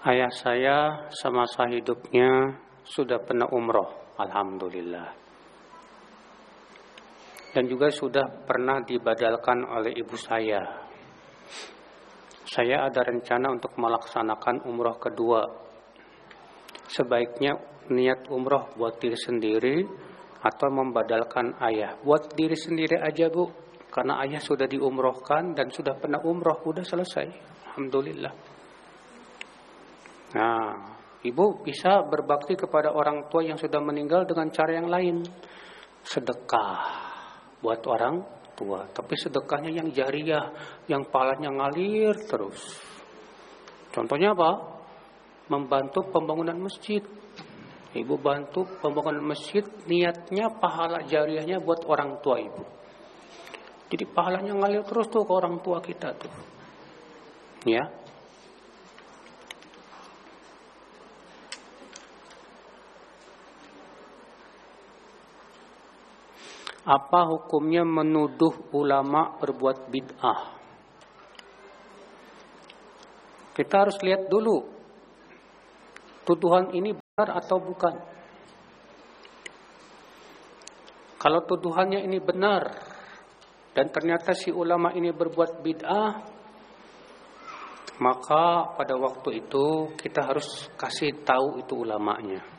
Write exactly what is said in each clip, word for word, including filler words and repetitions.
Ayah saya semasa hidupnya sudah pernah umroh, alhamdulillah. Dan juga sudah pernah dibadalkan oleh ibu saya. Saya ada rencana untuk melaksanakan umroh kedua. Sebaiknya niat umroh buat diri sendiri atau membadalkan ayah. Buat diri sendiri aja, Bu, karena ayah sudah diumrohkan dan sudah pernah umroh, udah selesai, alhamdulillah. Nah, ibu bisa berbakti kepada orang tua yang sudah meninggal dengan cara yang lain. Sedekah buat orang tua, tapi sedekahnya yang jariyah, yang pahalanya ngalir terus. Contohnya apa? Membantu pembangunan masjid. Ibu bantu pembangunan masjid, niatnya pahala jariyahnya buat orang tua ibu. Jadi pahalanya ngalir terus tuh ke orang tua kita tuh. Ya. Apa hukumnya menuduh ulama berbuat bid'ah? Kita harus lihat dulu, tuduhan ini benar atau bukan. Kalau tuduhannya ini benar, dan ternyata si ulama ini berbuat bid'ah, maka pada waktu itu kita harus kasih tahu itu ulamanya.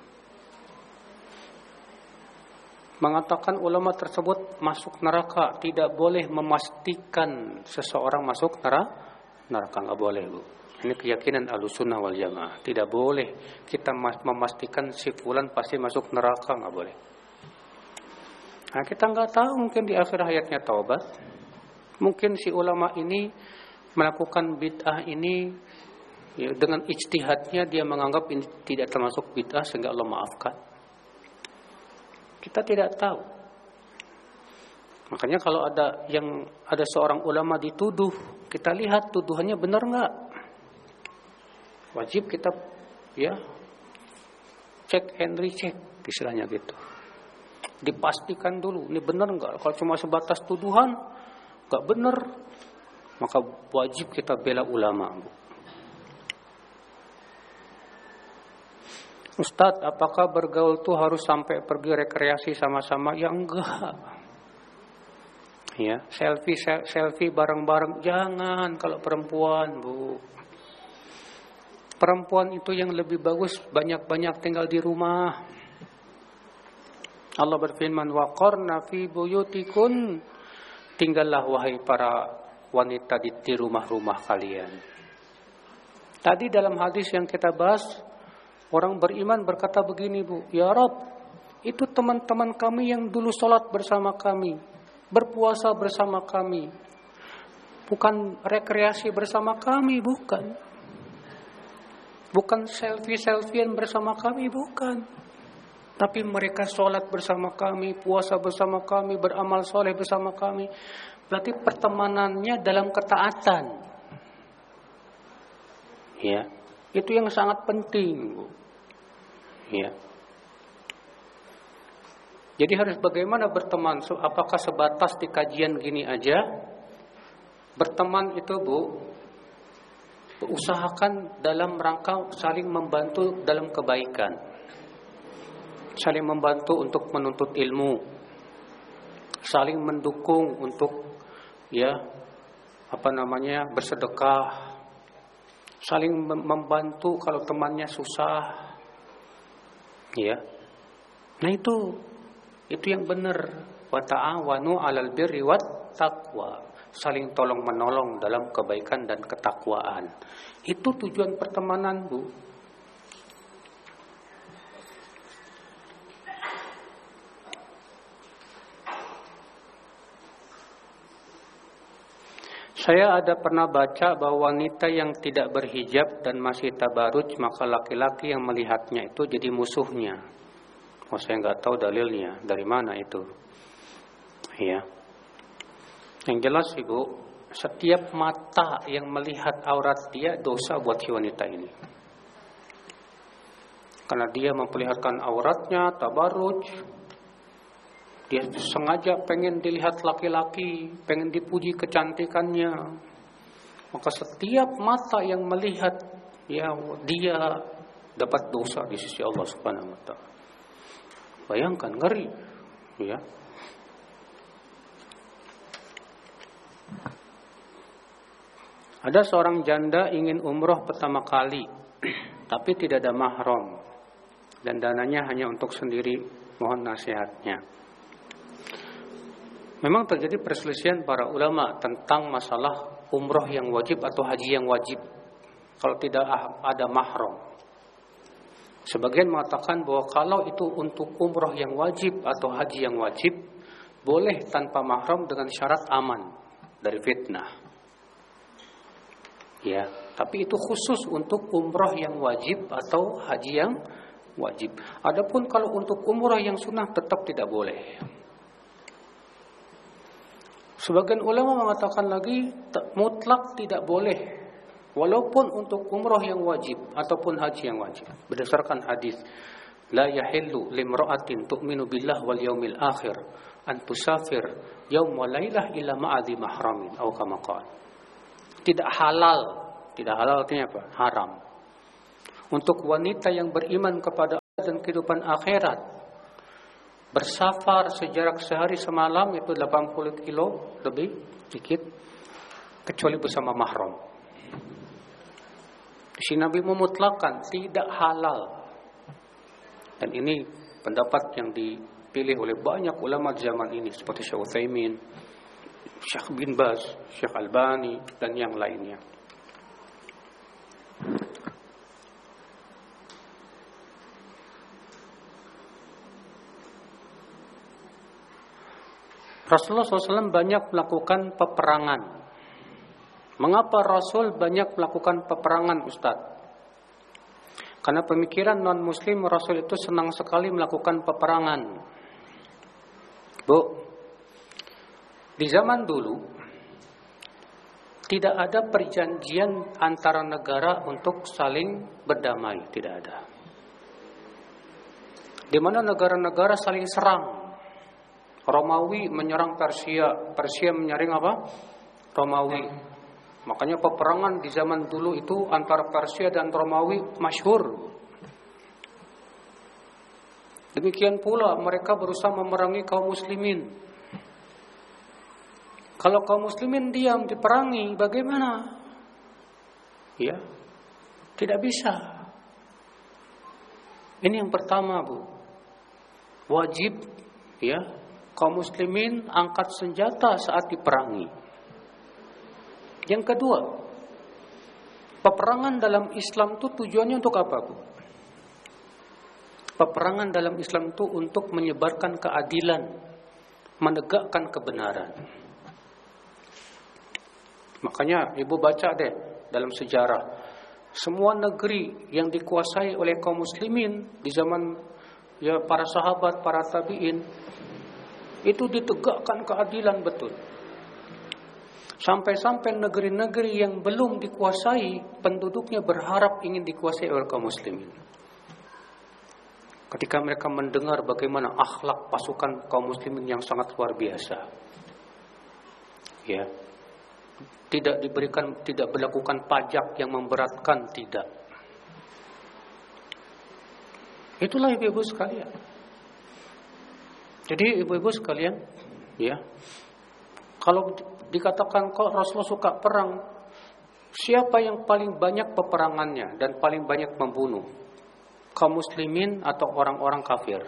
Mengatakan ulama tersebut masuk neraka, tidak boleh memastikan seseorang masuk neraka, nggak boleh, Bu. Ini keyakinan Ahlussunnah wal Jamaah. Tidak boleh kita memastikan si fulan pasti masuk neraka, nggak boleh. Nah, kita nggak tahu, mungkin di akhir hayatnya taubat, mungkin si ulama ini melakukan bid'ah ini ya, dengan ijtihadnya dia menganggap ini tidak termasuk bid'ah sehingga Allah maafkan. Kita tidak tahu. Makanya kalau ada yang ada seorang ulama dituduh, kita lihat tuduhannya benar nggak. Wajib kita ya cek and recheck istilahnya gitu. Dipastikan dulu ini benar nggak. Kalau cuma sebatas tuduhan nggak benar, maka wajib kita bela ulama, Bu. Ustadz, apakah bergaul tuh harus sampai pergi rekreasi sama-sama? Ya enggak. Ya, selfie selfie bareng-bareng jangan kalau perempuan, Bu. Perempuan itu yang lebih bagus banyak-banyak tinggal di rumah. Allah berfirman, waqarna fi buyutikun, tinggallah wahai para wanita di rumah-rumah kalian. Tadi dalam hadis yang kita bahas, orang beriman berkata begini, Bu, ya Rabb, itu teman-teman kami yang dulu sholat bersama kami, berpuasa bersama kami, bukan rekreasi bersama kami, bukan. Bukan selfie-selfiean bersama kami, bukan. Tapi mereka sholat bersama kami, puasa bersama kami, beramal soleh bersama kami. Berarti pertemanannya dalam ketaatan. Ya, itu yang sangat penting, Bu. Ya. Jadi harus bagaimana berteman? Apakah sebatas di kajian gini aja? Berteman itu, Bu, usahakan dalam rangka saling membantu dalam kebaikan. Saling membantu untuk menuntut ilmu. Saling mendukung untuk ya, apa namanya? bersedekah. Saling membantu kalau temannya susah. Ya. Nah itu itu yang benar. Wa ta'awanu 'alal birri wat taqwa. Saling tolong menolong dalam kebaikan dan ketakwaan. Itu tujuan pertemanan, Bu. Saya ada pernah baca bahwa wanita yang tidak berhijab dan masih tabaruj, maka laki-laki yang melihatnya itu jadi musuhnya. Oh, saya nggak tahu dalilnya dari mana itu. Ya. Yang jelas, Ibu, setiap mata yang melihat aurat dia dosa buat si wanita ini. Karena dia memperlihatkan auratnya, tabaruj. Dia sengaja pengen dilihat laki-laki, pengen dipuji kecantikannya. Maka setiap mata yang melihat ya dia dapat dosa di sisi Allah Subhanahu wa taala. Bayangkan, ngeri, ya. Ada seorang janda ingin umroh pertama kali, tapi tidak ada mahram dan dananya hanya untuk sendiri. Mohon nasihatnya. Memang terjadi perselisihan para ulama tentang masalah umroh yang wajib atau haji yang wajib kalau tidak ada mahram. Sebagian mengatakan bahwa kalau itu untuk umroh yang wajib atau haji yang wajib, boleh tanpa mahram dengan syarat aman dari fitnah. Ya, tapi itu khusus untuk umroh yang wajib atau haji yang wajib. Adapun kalau untuk umroh yang sunnah tetap tidak boleh. Sebagian ulama mengatakan lagi mutlak tidak boleh, walaupun untuk umroh yang wajib ataupun haji yang wajib. Berdasarkan hadis, la yahillu limra'atin tu'minu billah wal yaumil akhir an tusafir yaum wa lailah illa ma'adhi mahramin atau kama qala. Tidak halal, tidak halal artinya apa? Haram. Untuk wanita yang beriman kepada Allah dan kehidupan akhirat, bersafar sejarak sehari semalam itu delapan puluh kilo lebih sedikit, kecuali bersama mahram. Si Nabi memutlakkan tidak halal. Dan ini pendapat yang dipilih oleh banyak ulama zaman ini seperti Syekh Utsaimin, Syekh bin Baz, Syekh Albani dan yang lainnya. Rasulullah shallallahu alaihi wasallam banyak melakukan peperangan. Mengapa Rasul banyak melakukan peperangan, Ustaz? Karena pemikiran non-muslim, Rasul itu senang sekali melakukan peperangan. Bu, di zaman dulu tidak ada perjanjian antara negara untuk saling berdamai, tidak ada. Di mana negara-negara saling serang. Romawi menyerang Persia, Persia menyerang apa? Romawi. Makanya peperangan di zaman dulu itu antara Persia dan Romawi masyhur. Demikian pula mereka berusaha memerangi kaum muslimin. Kalau kaum muslimin diam diperangi, bagaimana? Ya, tidak bisa. Ini yang pertama, Bu. Wajib, ya, kaum muslimin angkat senjata saat diperangi. Yang kedua, peperangan dalam Islam itu tujuannya untuk apa, Bu? Peperangan dalam Islam itu untuk menyebarkan keadilan, menegakkan kebenaran. Makanya Ibu baca deh dalam sejarah, semua negeri yang dikuasai oleh kaum muslimin di zaman ya para sahabat, para tabi'in, itu ditegakkan keadilan betul. Sampai-sampai negeri-negeri yang belum dikuasai, penduduknya berharap ingin dikuasai oleh kaum muslimin. Ketika mereka mendengar bagaimana akhlak pasukan kaum muslimin yang sangat luar biasa, ya, tidak diberikan, tidak berlakukan pajak yang memberatkan, tidak. Itulah ibu-ibu sekalian. Jadi ibu-ibu sekalian, ya, kalau dikatakan kok Rasulullah suka perang, siapa yang paling banyak peperangannya dan paling banyak membunuh? Kaum muslimin atau orang-orang kafir?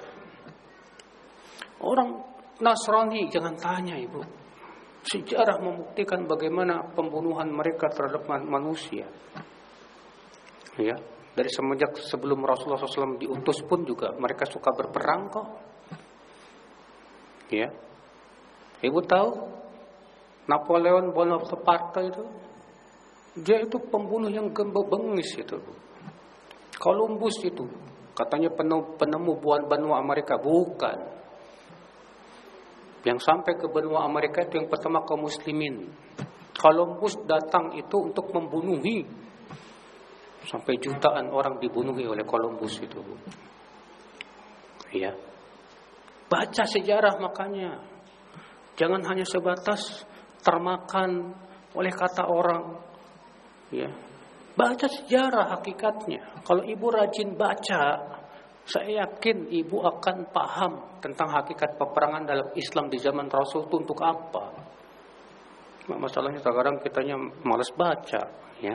Orang Nasrani jangan tanya, Ibu. Sejarah membuktikan bagaimana pembunuhan mereka terhadap manusia. Ya, dari semenjak sebelum Rasulullah shallallahu alaihi wasallam diutus pun juga mereka suka berperang kok. Ya, Ibu tahu Napoleon Bonaparte itu, dia itu pembunuh yang bengis itu. Columbus itu katanya penemu, penemu benua Amerika, bukan. Yang sampai ke benua Amerika itu yang pertama kaum muslimin. Columbus datang itu untuk membunuhi, sampai jutaan orang dibunuhi oleh Columbus itu. Ya, baca sejarah makanya. Jangan hanya sebatas termakan oleh kata orang, ya, Baca sejarah hakikatnya. Kalau ibu rajin baca, saya yakin ibu akan paham tentang hakikat peperangan dalam Islam di zaman Rasul itu untuk apa. Masalahnya sekarang kitanya malas baca, ya.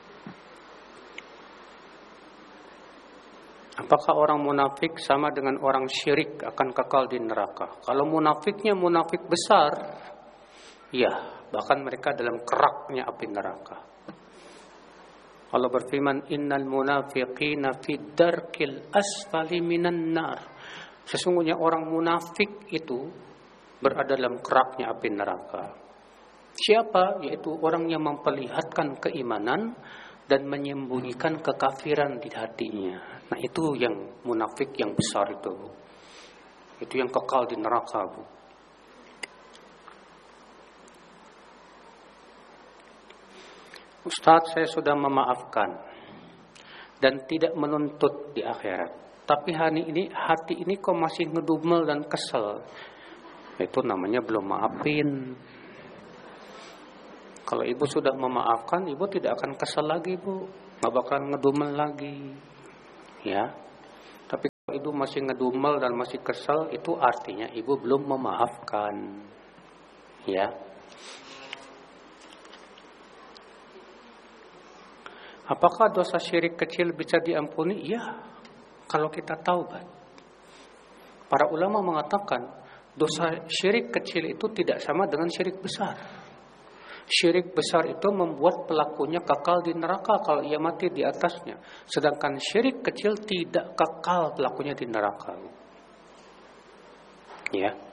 Apakah orang munafik sama dengan orang syirik akan kekal di neraka? Kalau munafiknya munafik besar, ya, bahkan mereka dalam keraknya api neraka. Allah berfirman, innal munafiqina fid darkil asfali minan nar. Sesungguhnya orang munafik itu berada dalam keraknya api neraka. Siapa? Yaitu orang yang memperlihatkan keimanan dan menyembunyikan kekafiran di hatinya. Nah, itu yang munafik yang besar itu. Itu yang kekal di neraka, Bu. Ustaz, saya sudah memaafkan dan tidak menuntut di akhirat. Tapi hari ini, hati ini kok masih ngedumel dan kesel. Itu namanya belum maafin. Kalau ibu sudah memaafkan, ibu tidak akan kesel lagi, Bu. Nggak bakal ngedumel lagi. Ya. Tapi kalau ibu masih ngedumel dan masih kesel, itu artinya ibu belum memaafkan. Ya. Apakah dosa syirik kecil bisa diampuni? Ya, kalau kita taubat. Para ulama mengatakan dosa syirik kecil itu tidak sama dengan syirik besar. Syirik besar itu membuat pelakunya kekal di neraka kalau ia mati di atasnya. Sedangkan syirik kecil tidak kekal pelakunya di neraka. Ya.